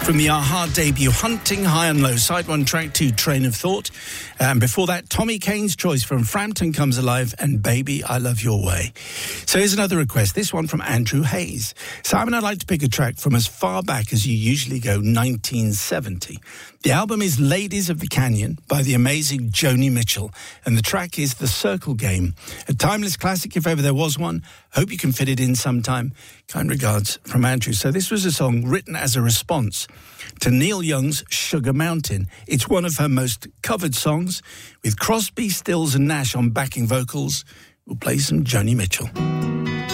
From the Aha debut, Hunting High and Low, side one, track two, Train of Thought. And before that, Tommy Kane's choice from Frampton Comes Alive and Baby, I Love Your Way. So here's another request, this one from Andrew Hayes. Simon, I'd like to pick a track from as far back as you usually go, 1970. The album is Ladies of the Canyon by the amazing Joni Mitchell, and the track is The Circle Game, a timeless classic if ever there was one. Hope you can fit it in sometime. Kind regards from Andrew. So this was a song written as a response to Neil Young's Sugar Mountain. It's one of her most covered songs, with Crosby, Stills and Nash on backing vocals. We'll play some Joni Mitchell.